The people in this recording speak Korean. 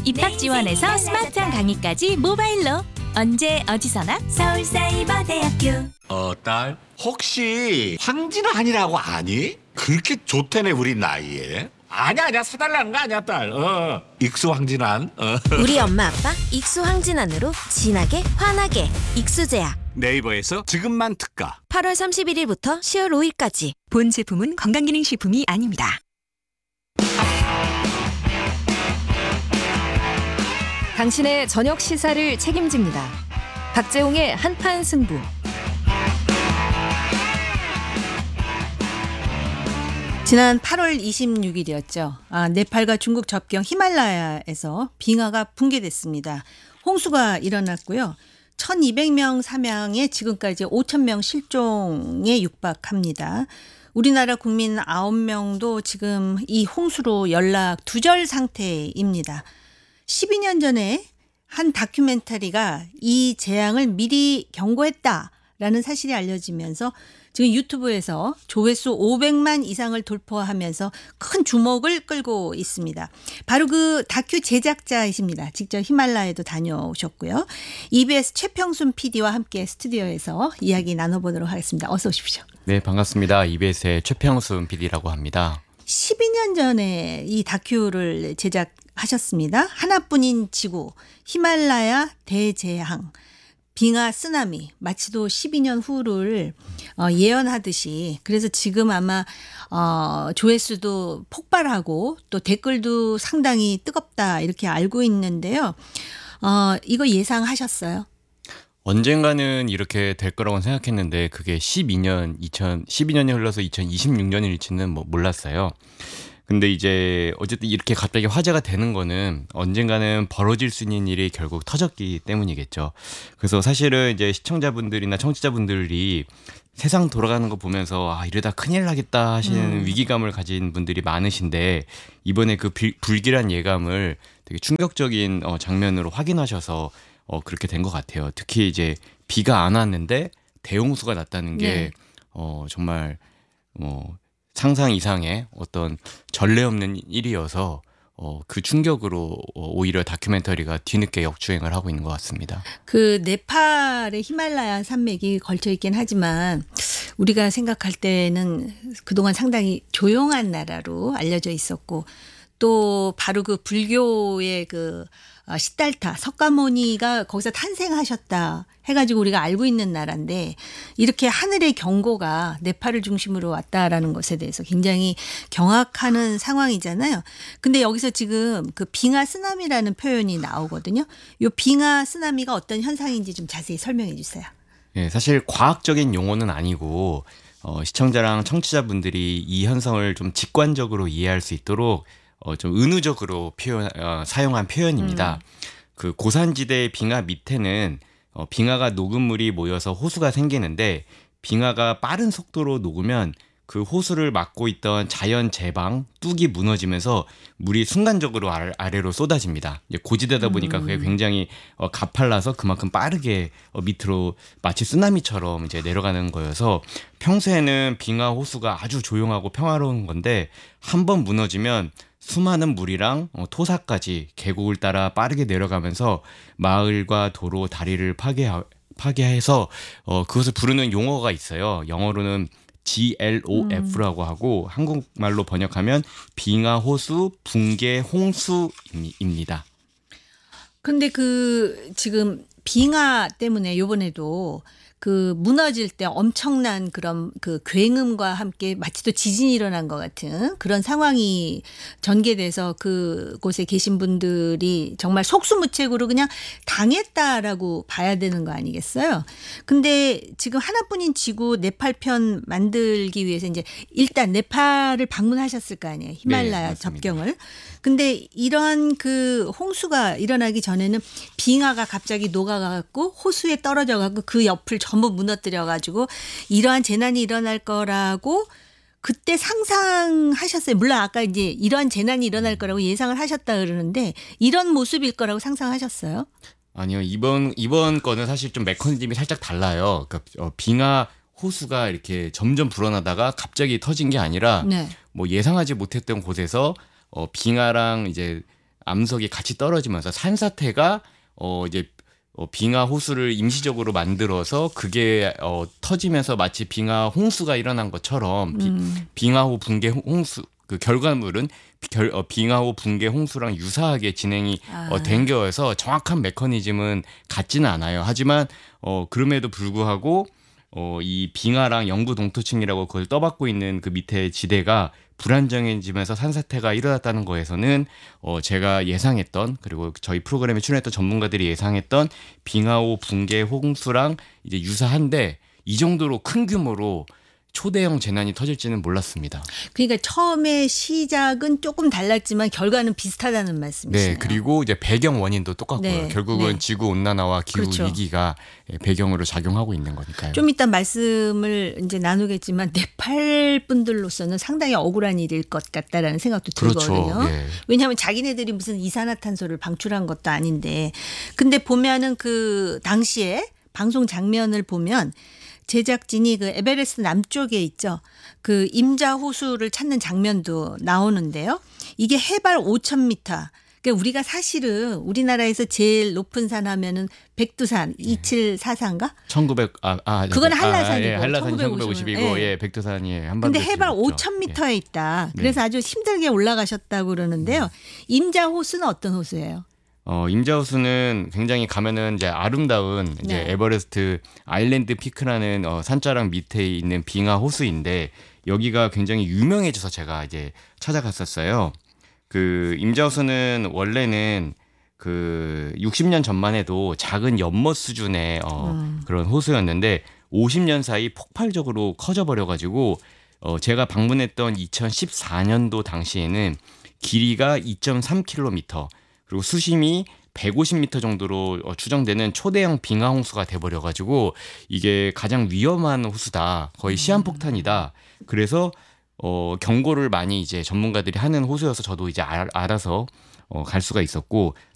입학 지원에서 스마트한 강의까지 모바일로 언제 어디서나 서울사이버대학교. 딸, 혹시 황진환이라고 아니? 그렇게 좋다네 우리 나이에. 아니야 사달라는 거 아니야 딸. 익수 황진환. 우리 엄마 아빠 익수 황진환으로 진하게 환하게 익수제약. 네이버에서 지금만 특가. 8월 31일부터 10월 5일까지. 본 제품은 건강기능식품이 아닙니다. 당신의 저녁 시사를 책임집니다. 박재홍의 한판 승부. 지난 8월 26일이었죠. 네팔과 중국 접경 히말라야에서 빙하가 붕괴됐습니다. 홍수가 일어났고요. 1,200명 사망에 지금까지 5,000명 실종에 육박합니다. 우리나라 국민 9명도 지금 이 홍수로 연락 두절 상태입니다. 12년 전에 한 다큐멘터리가 이 재앙을 미리 경고했다라는 사실이 알려지면서 지금 유튜브에서 조회수 500만 이상을 돌파하면서 큰 주목을 끌고 있습니다. 바로 그 다큐 제작자이십니다. 직접 히말라야에도 다녀오셨고요. EBS 최평순 PD와 함께 스튜디오에서 이야기 나눠보도록 하겠습니다. 어서 오십시오. 네, 반갑습니다. EBS의 최평순 PD라고 합니다. 12년 전에 이 다큐를 제작하셨습니다. 하나뿐인 지구, 히말라야 대재앙, 빙하 쓰나미, 마치도 12년 후를 예언하듯이, 그래서 지금 아마 조회수도 폭발하고 또 댓글도 상당히 뜨겁다 이렇게 알고 있는데요. 이거 예상하셨어요? 언젠가는 이렇게 될 거라고 생각했는데 그게 12년이 흘러서 2026년일지는 몰랐어요. 근데 이제 어쨌든 이렇게 갑자기 화제가 되는 거는 언젠가는 벌어질 수 있는 일이 결국 터졌기 때문이겠죠. 그래서 사실은 이제 시청자분들이나 청취자분들이 세상 돌아가는 거 보면서 이러다 큰일 나겠다 하시는 위기감을 가진 분들이 많으신데 이번에 그 불길한 예감을 되게 충격적인 장면으로 확인하셔서 그렇게 된 것 같아요. 특히 이제 비가 안 왔는데 대홍수가 났다는 게 정말 상상 이상의 어떤 전례 없는 일이어서 그 충격으로 오히려 다큐멘터리가 뒤늦게 역주행을 하고 있는 것 같습니다. 그 네팔의 히말라야 산맥이 걸쳐 있긴 하지만 우리가 생각할 때는 그동안 상당히 조용한 나라로 알려져 있었고 또 바로 그 불교의 그 시달타 석가모니가 거기서 탄생하셨다 해가지고 우리가 알고 있는 나라인데 이렇게 하늘의 경고가 네팔을 중심으로 왔다라는 것에 대해서 굉장히 경악하는 상황이잖아요. 근데 여기서 지금 그 빙하 쓰나미라는 표현이 나오거든요. 이 빙하 쓰나미가 어떤 현상인지 좀 자세히 설명해 주세요. 네, 사실 과학적인 용어는 아니고 시청자랑 청취자분들이 이 현상을 좀 직관적으로 이해할 수 있도록 좀 은유적으로 사용한 표현입니다. 그 고산지대의 빙하 밑에는 빙하가 녹은 물이 모여서 호수가 생기는데 빙하가 빠른 속도로 녹으면 그 호수를 막고 있던 자연 제방 뚝이 무너지면서 물이 순간적으로 아래로 쏟아집니다. 이제 고지대다 보니까 그게 굉장히 가팔라서 그만큼 빠르게 밑으로 마치 쓰나미처럼 이제 내려가는 거여서 평소에는 빙하 호수가 아주 조용하고 평화로운 건데 한번 무너지면 수많은 물이랑 토사까지 계곡을 따라 빠르게 내려가면서 마을과 도로, 다리를 파괴해서 그것을 부르는 용어가 있어요. 영어로는 GLOF라고 하고 한국말로 번역하면 빙하호수 붕괴 홍수입니다. 근데 그 지금 빙하 때문에 요번에도 그 무너질 때 엄청난 그런 그 굉음과 함께 마치 또 지진이 일어난 것 같은 그런 상황이 전개돼서 그곳에 계신 분들이 정말 속수무책으로 그냥 당했다라고 봐야 되는 거 아니겠어요? 근데 지금 하나뿐인 지구 네팔 편 만들기 위해서 이제 일단 네팔을 방문하셨을 거 아니에요. 히말라야 네, 접경을. 근데 이러한 그 홍수가 일어나기 전에는 빙하가 갑자기 녹아가고 호수에 떨어져가고 그 옆을 전부 무너뜨려가지고 이러한 재난이 일어날 거라고 그때 상상하셨어요. 물론 아까 이제 이러한 재난이 일어날 거라고 예상을 하셨다 그러는데 이런 모습일 거라고 상상하셨어요? 아니요. 이번 거는 사실 좀 메커니즘이 살짝 달라요. 그러니까 빙하 호수가 이렇게 점점 불어나다가 갑자기 터진 게 아니라 네. 뭐 예상하지 못했던 곳에서 빙하랑 이제 암석이 같이 떨어지면서 산사태가 이제 빙하 호수를 임시적으로 만들어서 그게 터지면서 마치 빙하 홍수가 일어난 것처럼 빙하호 붕괴 홍수 그 결과물은 빙하호 붕괴 홍수랑 유사하게 진행이 된 거여서 정확한 메커니즘은 같지는 않아요. 하지만 그럼에도 불구하고 이 빙하랑 영구 동토층이라고 그걸 떠받고 있는 그 밑에 지대가 불안정해지면서 산사태가 일어났다는 거에서는 제가 예상했던 그리고 저희 프로그램에 출연했던 전문가들이 예상했던 빙하호 붕괴 홍수랑 이제 유사한데 이 정도로 큰 규모로 초대형 재난이 터질지는 몰랐습니다. 그러니까 처음에 시작은 조금 달랐지만 결과는 비슷하다는 말씀이시네요. 네, 그리고 이제 배경 원인도 똑같고요. 네, 결국은 네. 지구 온난화와 기후 그렇죠. 위기가 배경으로 작용하고 있는 거니까요. 좀 이따 말씀을 이제 나누겠지만 네팔 분들로서는 상당히 억울한 일일 것 같다라는 생각도 그렇죠. 들거든요. 예. 왜냐하면 자기네들이 무슨 이산화탄소를 방출한 것도 아닌데, 근데 보면은 그 당시에 방송 장면을 보면 제작진이 그 에베레스트 남쪽에 있죠. 그 임자 호수를 찾는 장면도 나오는데요. 이게 해발 5,000m. 그러니까 우리가 사실은 우리나라에서 제일 높은 산 하면은 백두산 2744인가? 1900 그건 한라산이고 예, 한라산이 1950 1950이고 예. 예, 백두산이 한반도. 근데 해발 5,000m에 있다. 그래서 아주 힘들게 올라가셨다고 그러는데요. 임자 호수는 어떤 호수예요? 임자호수는 굉장히 가면은 이제 아름다운 이제 네. 에버레스트 아일랜드 피크라는 산자락 밑에 있는 빙하 호수인데 여기가 굉장히 유명해져서 제가 이제 찾아갔었어요. 그 임자호수는 원래는 그 60년 전만 해도 작은 연못 수준의 그런 호수였는데 50년 사이 폭발적으로 커져 버려가지고 제가 방문했던 2014년도 당시에는 길이가 2.3km 그리고 수심이 150m 정도로 추정되는 초대형 빙하 홍수가 돼버려가지고 이게 가장 위험한 호수다. 거의 시한폭탄이다. 그래서 경고를 많이 이제 전문가들이 하는 호수여서 저도 이제 알아서 갈 수가 있었고